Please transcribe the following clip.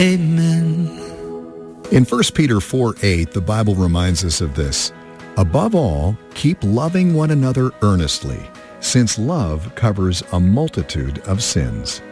Amen. In 1 Peter 4:8, the Bible reminds us of this. Above all, keep loving one another earnestly, since love covers a multitude of sins.